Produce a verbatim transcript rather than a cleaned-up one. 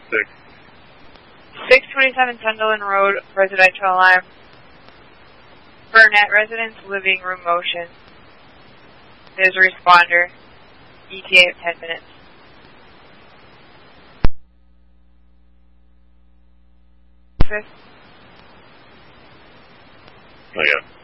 Six. six twenty-seven Sunderland Road, residential alarm. Burnett residence, living room motion. There's a responder. E T A of ten minutes. Fifth. Oh, yeah.